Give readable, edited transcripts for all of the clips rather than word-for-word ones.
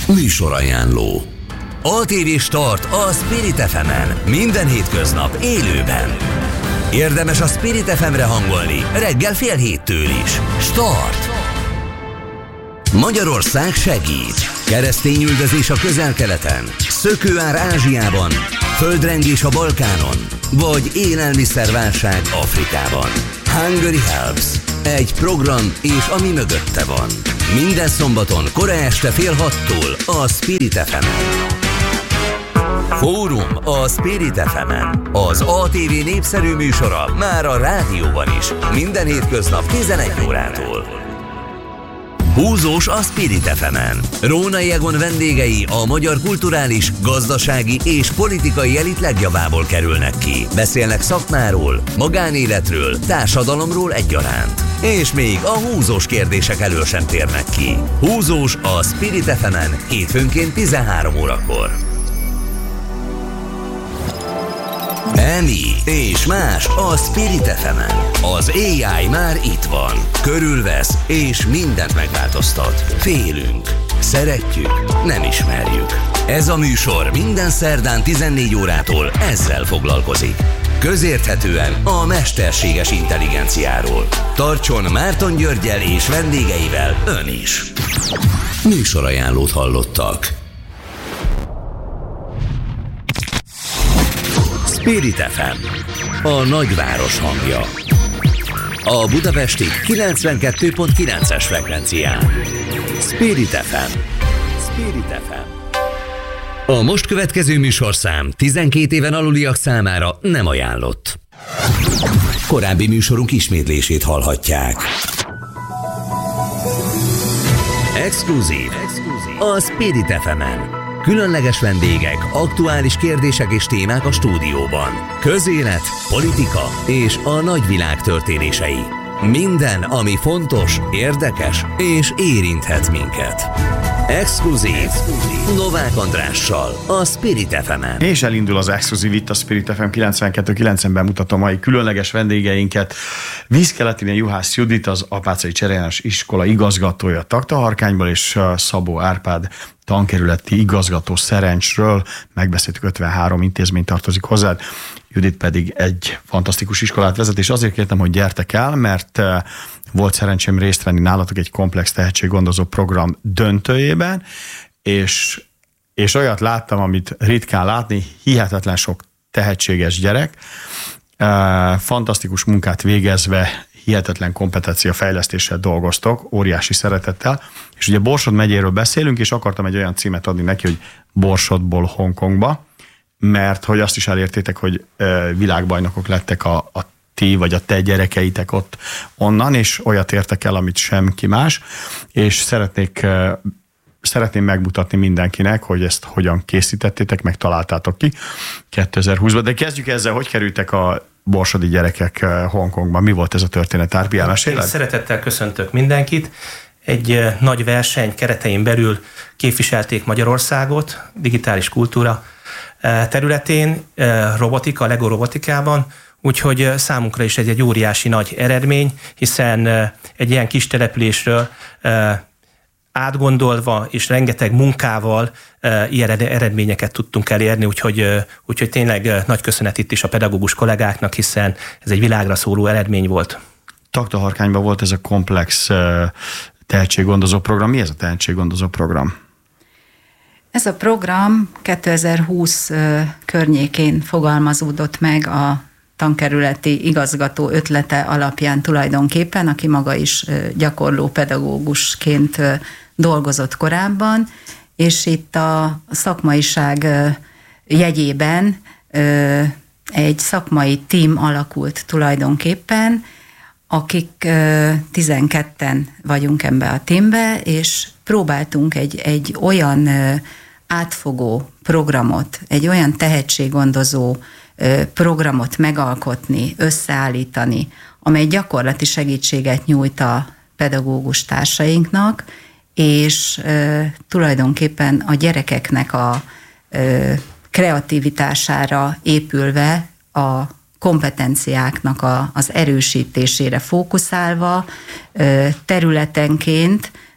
Műsorajánló. ATV Start a Spirit FM-en. Minden hétköznap élőben. Érdemes a Spirit FM-re hangolni reggel 6:30 is. Start! Magyarország segít. Keresztényüldözés a Közel-Keleten, szökőár Ázsiában, földrengés a Balkánon, vagy élelmiszerválság Afrikában. Hungary Helps. Egy program és ami mögötte van. Minden szombaton kora este 5:30 a Spirit FM-en. Fórum a Spirit FM-en. Az ATV népszerű műsora már a rádióban is. Minden hétköznap 11 órától. Húzós a Spirit FM-en. Rónai Egon vendégei a magyar kulturális, gazdasági és politikai elit legjavából kerülnek ki. Beszélnek szakmáról, magánéletről, társadalomról egyaránt. És még a húzós kérdések elől sem térnek ki. Húzós a Spirit FM-en hétfőnként 13 órakor. Emi és más a Spirit FM-en. Az AI már itt van. Körülvesz és mindent megváltoztat. Félünk, szeretjük, nem ismerjük. Ez a műsor minden szerdán 14 órától ezzel foglalkozik. Közérthetően a mesterséges intelligenciáról. Tartson Márton Györggyel és vendégeivel ön is. Műsorajánlót hallottak. Spirit FM, a nagyváros hangja. A budapesti 92.9-es frekvencián. Spirit FM. Spirit FM. A most következő műsorszám 12 éven aluliak számára nem ajánlott. Korábbi műsorunk ismétlését hallhatják. Exkluzív. A Spirit FM-en. Különleges vendégek, aktuális kérdések és témák a stúdióban. Közélet, politika és a nagyvilág történései. Minden, ami fontos, érdekes és érinthet minket. Exkluzív. Novák Andrással, a Spirit FM-en. És elindul az exkluzív itt a Spirit FM 92.9-en bemutatom mai különleges vendégeinket. Vízkeletinen Juhász Judit, az Apáczai Cseréjános Iskola igazgatója Taktaharkányból, és Szabó Árpád tankerületi igazgató Szerencsről. Megbeszéltük, 53 intézmény tartozik hozzád. Judit pedig egy fantasztikus iskolát vezet, és azért kértem, hogy gyertek el, mert volt szerencsém részt venni nálatok egy komplex tehetséggondozó program döntőjében, és olyat láttam, amit ritkán látni, hihetetlen sok tehetséges gyerek, fantasztikus munkát végezve, hihetetlen kompetenciafejlesztéssel dolgoztok, óriási szeretettel, és ugye Borsod megyéről beszélünk, és akartam egy olyan címet adni neki, hogy Borsodból Hongkongba, mert hogy azt is elértétek, hogy világbajnokok lettek a ti vagy a te gyerekeitek ott onnan, és olyat értek el, amit semki más, és szeretném megmutatni mindenkinek, hogy ezt hogyan készítettétek, meg találtátok ki 2020-ban. De kezdjük ezzel, hogy kerültek a borsodi gyerekek Hongkongban. Mi volt ez a történet? Árpi, elmeséled? Szeretettel köszöntök mindenkit. Egy nagy verseny keretein belül képviselték Magyarországot, digitális kultúra területén, robotika, Lego robotikában, úgyhogy számunkra is ez egy óriási nagy eredmény, hiszen egy ilyen kis településről átgondolva és rengeteg munkával ilyen eredményeket tudtunk elérni, úgyhogy tényleg nagy köszönet itt is a pedagógus kollégáknak, hiszen ez egy világra szóló eredmény volt. Taktaharkányban volt ez a komplex tehetséggondozó program. Mi ez a tehetséggondozó program? Ez a program 2020 környékén fogalmazódott meg a tankerületi igazgató ötlete alapján tulajdonképpen, aki maga is gyakorló pedagógusként dolgozott korábban, és itt a szakmaiság jegyében egy szakmai tím alakult tulajdonképpen, akik 12-en vagyunk ebbe a tímbe, és próbáltunk egy olyan átfogó programot, egy olyan tehetséggondozó programot megalkotni, összeállítani, amely gyakorlati segítséget nyújt a pedagógus társainknak, és tulajdonképpen a gyerekeknek a kreativitására épülve, a kompetenciáknak az erősítésére fókuszálva, területenként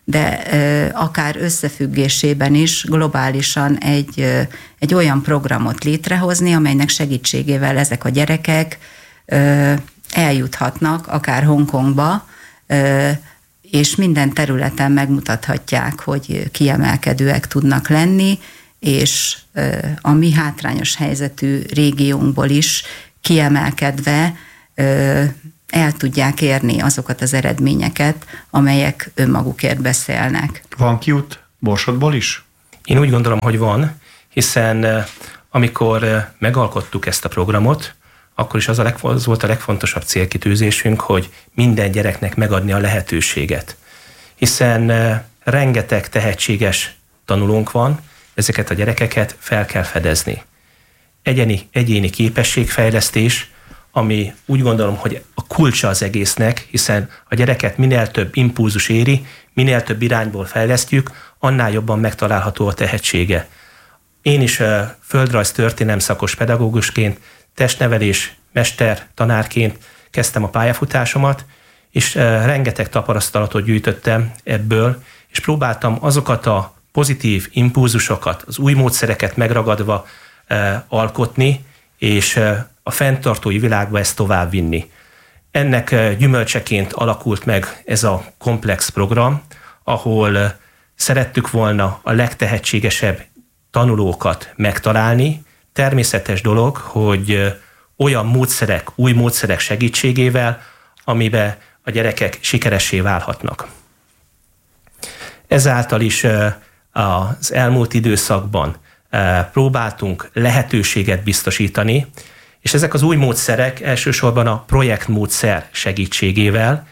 de akár összefüggésében is globálisan egy olyan programot létrehozni, amelynek segítségével ezek a gyerekek eljuthatnak akár Hongkongba, és minden területen megmutathatják, hogy kiemelkedőek tudnak lenni, és a mi hátrányos helyzetű régiónkból is kiemelkedve el tudják érni azokat az eredményeket, amelyek önmagukért beszélnek. Van kiút Borsodból is? Én úgy gondolom, hogy van, hiszen amikor megalkottuk ezt a programot, akkor is az volt a legfontosabb célkitűzésünk, hogy minden gyereknek megadni a lehetőséget. Hiszen rengeteg tehetséges tanulónk van, ezeket a gyerekeket fel kell fedezni. Egyéni képességfejlesztés, ami úgy gondolom, hogy a kulcsa az egésznek, hiszen a gyereket minél több impulzus éri, minél több irányból fejlesztjük, annál jobban megtalálható a tehetsége. Én is földrajz történelem szakos pedagógusként, testnevelés, mester, tanárként kezdtem a pályafutásomat, és rengeteg tapasztalatot gyűjtöttem ebből, és próbáltam azokat a pozitív impulzusokat, az új módszereket megragadva alkotni, és a fenntartói világba ezt továbbvinni. Ennek gyümölcseként alakult meg ez a komplex program, ahol szerettük volna a legtehetségesebb tanulókat megtalálni. Természetes dolog, hogy olyan módszerek, új módszerek segítségével, amiben a gyerekek sikeressé válhatnak. Ezáltal is az elmúlt időszakban próbáltunk lehetőséget biztosítani, és ezek az új módszerek elsősorban a projektmódszer segítségével,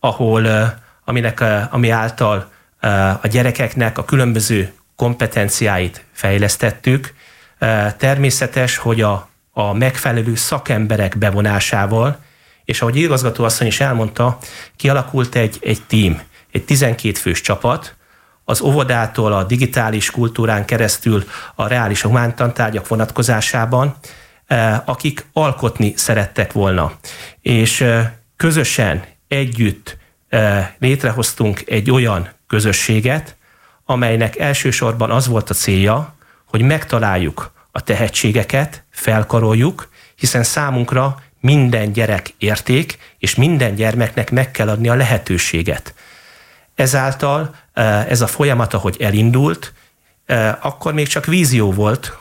ami által a gyerekeknek a különböző kompetenciáit fejlesztettük. Természetes, hogy a megfelelő szakemberek bevonásával, és ahogy igazgató asszony is elmondta, kialakult egy tím, egy 12 fős csapat, az óvodától a digitális kultúrán keresztül a reális humántantárgyak vonatkozásában, akik alkotni szerettek volna. És közösen, együtt létrehoztunk egy olyan közösséget, amelynek elsősorban az volt a célja, hogy megtaláljuk a tehetségeket, felkaroljuk, hiszen számunkra minden gyerek érték, és minden gyermeknek meg kell adni a lehetőséget. Ezáltal ez a folyamat, ahogy elindult, akkor még csak vízió volt,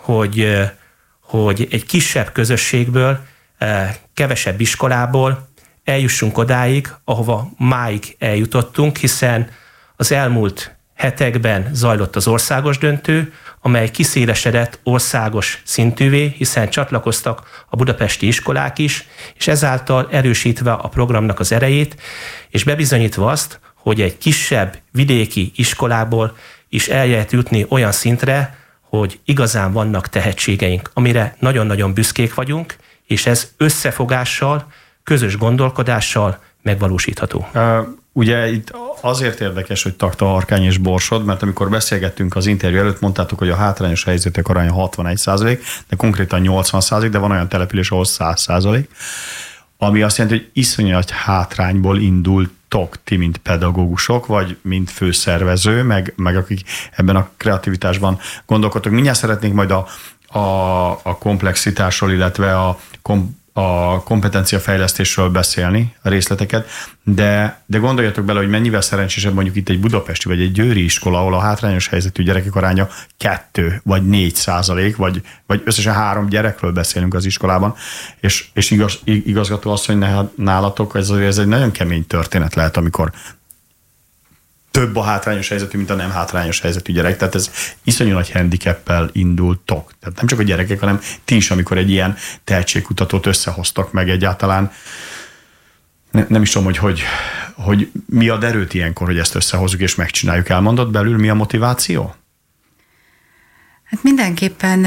hogy egy kisebb közösségből, kevesebb iskolából eljussunk odáig, ahova máig eljutottunk, hiszen az elmúlt hetekben zajlott az országos döntő, amely kiszélesedett országos szintűvé, hiszen csatlakoztak a budapesti iskolák is, és ezáltal erősítve a programnak az erejét, és bebizonyítva azt, hogy egy kisebb vidéki iskolából is el lehet jutni olyan szintre, hogy igazán vannak tehetségeink, amire nagyon-nagyon büszkék vagyunk, és ez összefogással, közös gondolkodással megvalósítható. Ugye itt azért érdekes, hogy Taktaharkány és Borsod, mert amikor beszélgettünk az interjú előtt, mondtátok, hogy a hátrányos helyzetek aránya 61%, de konkrétan 80%, de van olyan település, ahol 100%, ami azt jelenti, hogy iszonyat hátrányból indultok ti, mint pedagógusok, vagy mint főszervező, meg akik ebben a kreativitásban gondolkodtok. Mindjárt szeretnénk majd a komplexitásról, illetve a kompetenciafejlesztésről beszélni, a részleteket, de gondoljatok bele, hogy mennyivel szerencsésebb mondjuk itt egy budapesti vagy egy győri iskola, ahol a hátrányos helyzetű gyerekek aránya 2 vagy 4%, vagy összesen 3 gyerekről beszélünk az iskolában, és igazgató asszony, nálatok ez egy nagyon kemény történet lehet, amikor több a hátrányos helyzetű, mint a nem hátrányos helyzetű gyerek. Tehát ez iszonyú nagy handicappel indultok. Tehát nem csak a gyerekek, hanem ti is, amikor egy ilyen tehetségkutatót összehoztak meg egyáltalán. Nem is tudom, hogy mi ad erőt ilyenkor, hogy ezt összehozzuk és megcsináljuk. Elmondod belül, mi a motiváció? Hát mindenképpen,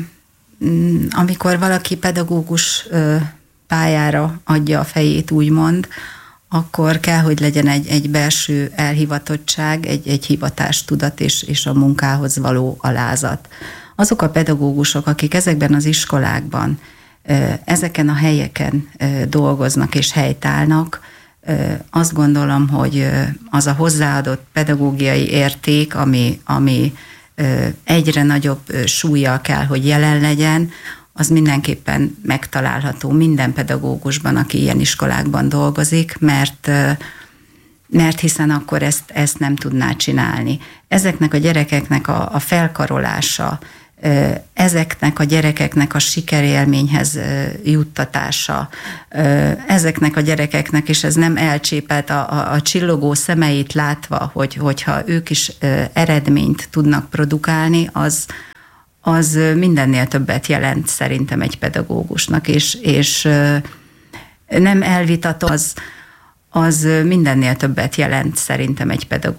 amikor valaki pedagógus pályára adja a fejét, úgymond, akkor kell, hogy legyen egy belső elhivatottság, egy hivatástudat és a munkához való alázat. Azok a pedagógusok, akik ezekben az iskolákban, ezeken a helyeken dolgoznak és helytállnak, azt gondolom, hogy az a hozzáadott pedagógiai érték, ami egyre nagyobb súllyal kell, hogy jelen legyen, az mindenképpen megtalálható minden pedagógusban, aki ilyen iskolákban dolgozik, mert hiszen akkor ezt nem tudná csinálni. Ezeknek a gyerekeknek a felkarolása, ezeknek a gyerekeknek a sikerélményhez juttatása, ezeknek a gyerekeknek, és ez nem elcsépelt, a csillogó szemeit látva, hogyha ők is eredményt tudnak produkálni, az mindennél többet jelent szerintem egy pedagógusnak, és nem elvitatom, az mindennél többet jelent szerintem egy pedagógusnak.